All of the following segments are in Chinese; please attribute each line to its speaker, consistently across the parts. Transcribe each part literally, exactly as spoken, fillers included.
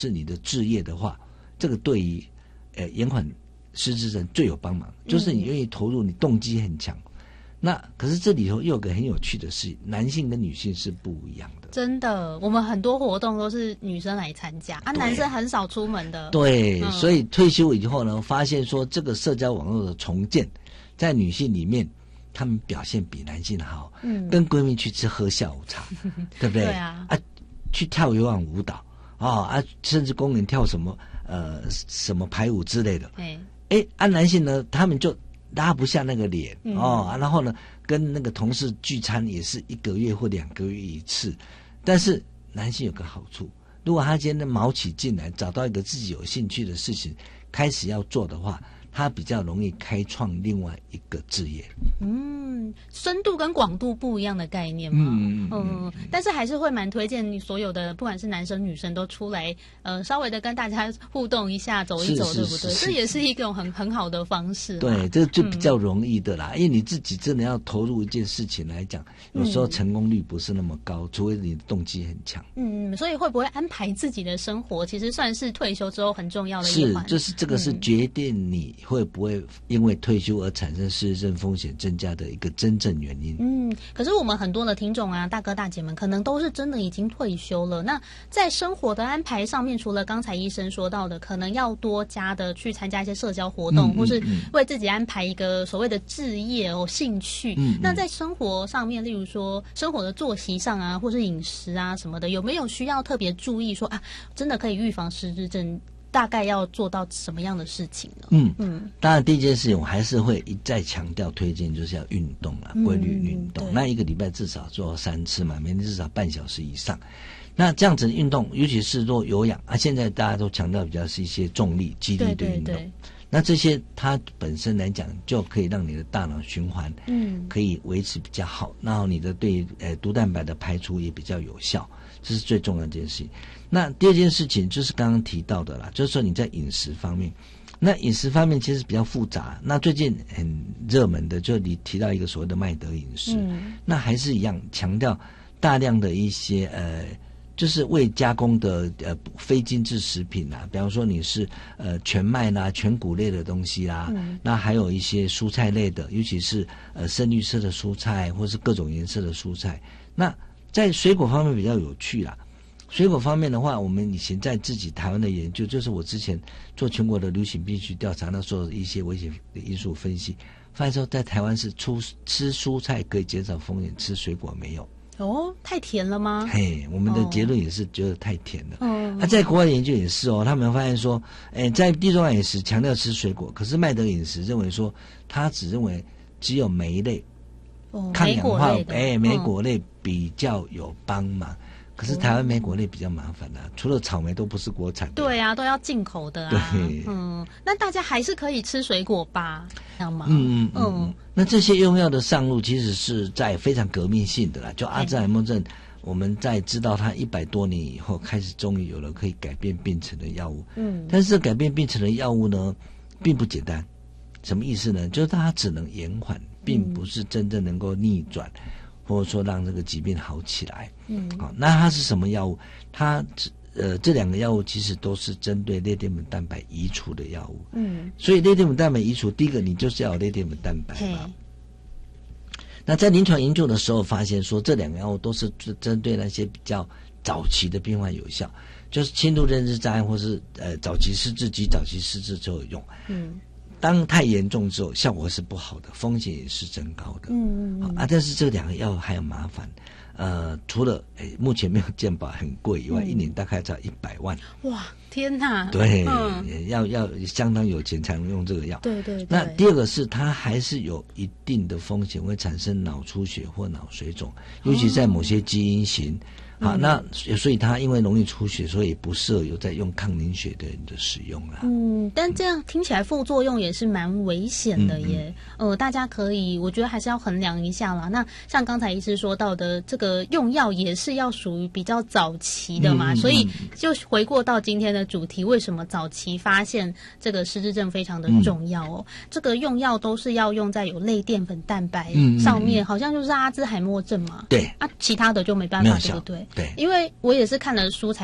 Speaker 1: 是你的志业的话，这个对于呃延缓失智症最有帮忙，就是你愿意投入，你动机很强。嗯，那可是这里头又有个很有趣的是，男性跟女性是不一样的。真
Speaker 2: 的，我们很多活动都是女生来参加啊，男生很少出门的。
Speaker 1: 对，
Speaker 2: 嗯，
Speaker 1: 所以退休以后呢，发现说这个社交网络的重建，在女性里面，她们表现比男性好。嗯，跟闺蜜去吃喝下午茶，对不对？对啊，啊，去跳有氧舞蹈啊啊，甚至公园跳什么呃什么排舞之类的。哎，哎，啊，男性呢，他们就拉不下那个脸，嗯，哦，啊，然后呢，跟那个同事聚餐也是一个月或两个月一次。但是男性有个好处，如果他今天卯起劲来，找到一个自己有兴趣的事情开始要做的话，他比较容易开创另外一个志业。
Speaker 2: 嗯，深度跟广度不一样的概念嘛。嗯 嗯, 嗯但是还是会蛮推荐你所有的，不管是男生女生都出来，呃，稍微的跟大家互动一下，走一走，对不对？这也是一种很很好的方式。
Speaker 1: 对，这就比较容易的啦，嗯，因为你自己真的要投入一件事情来讲，有时候成功率不是那么高，嗯，除非你的动机很强。
Speaker 2: 嗯，所以会不会安排自己的生活，其实算是退休之后很重要的一环。
Speaker 1: 是，就是这个是决定你会不会因为退休而产生失智症风险增加的一个真正原因。
Speaker 2: 嗯，可是我们很多的听众啊，大哥大姐们可能都是真的已经退休了。那在生活的安排上面，除了刚才医生说到的，可能要多加的去参加一些社交活动，嗯，或是为自己安排一个所谓的志业哦、兴趣。嗯，那在生活上面，例如说生活的作息上啊，或是饮食啊什么的，有没有需要特别注意说啊，真的可以预防失智症？大概要做到什么样的事情呢？嗯嗯，
Speaker 1: 当然第一件事情我还是会一再强调推荐，就是要运动啦，规律运动。那一个礼拜至少做三次嘛，每天至少半小时以上。那这样子的运动，尤其是做有氧啊，现在大家都强调比较是一些重力、肌力的运动。对对对，那这些它本身来讲，就可以让你的大脑循环，嗯，可以维持比较好，然后你的对呃毒蛋白的排除也比较有效，这是最重要的一件事情。那第二件事情就是刚刚提到的啦，就是说你在饮食方面，那饮食方面其实比较复杂。那最近很热门的，就你提到一个所谓的麦德饮食，嗯，那还是一样强调大量的一些呃，就是未加工的呃非精致食品啦，比方说你是呃全麦啦、全谷类的东西啦，嗯，那还有一些蔬菜类的，尤其是呃深绿色的蔬菜或是各种颜色的蔬菜。那在水果方面比较有趣啦。水果方面的话，我们以前在自己台湾的研究，就是我之前做全国的流行病学调查，那时候一些危险的因素分析，发现说在台湾是出吃蔬菜可以减少风险，吃水果没有。
Speaker 2: 哦，太甜了吗？
Speaker 1: 嘿，我们的结论也是觉得太甜了。嗯，那、啊、在国外研究也是哦，他们发现说，哎，在地中海饮食强调吃水果，可是麦德饮食认为说，他只认为只有莓类、哦、抗氧化，哎，莓果类比较有帮忙。可是台湾莓果类比较麻烦啊，除了草莓都不是国产的。
Speaker 2: 对啊，都要进口的啊。对，嗯，那大家还是可以吃水果吧？这样吗？
Speaker 1: 嗯嗯嗯。嗯，那这些用药的上路其实是在非常革命性的啦。就阿兹海默症，我们在知道它一百多年以后，开始终于有了可以改变病程的药物。嗯，但是改变病程的药物呢，并不简单。什么意思呢？就是它只能延缓，并不是真正能够逆转。嗯，或者说让这个疾病好起来，嗯，好，那它是什么药物？它呃这两个药物其实都是针对类淀粉蛋白移除的药物，嗯，所以类淀粉蛋白移除，第一个你就是要有类淀粉蛋白嘛。那在临床研究的时候发现说，这两个药物都是针对那些比较早期的病患有效，就是轻度认知障碍或是呃早期失智及早期失智之后有用，嗯。当太严重之后，效果是不好的，风险也是增高的。嗯嗯啊，但是这两个药还有麻烦，呃，除了诶目前没有健保很贵以外，嗯、一年大概才一百万。
Speaker 2: 哇，天哪！
Speaker 1: 对，嗯、要要相当有钱才能用这个药。
Speaker 2: 对对对。
Speaker 1: 那第二个是它还是有一定的风险，会产生脑出血或脑水肿，尤其在某些基因型。哦，好，那所以它因为容易出血，所以不适合有在用抗凝血的人的使用啦。
Speaker 2: 嗯，但这样听起来副作用也是蛮危险的耶。嗯嗯呃，大家可以，我觉得还是要衡量一下啦。那像刚才医师说到的，这个用药也是要属于比较早期的嘛，嗯嗯嗯，所以就回过到今天的主题，为什么早期发现这个失智症非常的重要哦？嗯、这个用药都是要用在有类淀粉蛋白上面，嗯嗯嗯，好像就是阿兹海默症嘛。
Speaker 1: 对啊，
Speaker 2: 其他的就没办法，对不对？
Speaker 1: 对，
Speaker 2: 因为我也是看了书才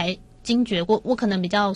Speaker 2: 惊觉过，我可能比较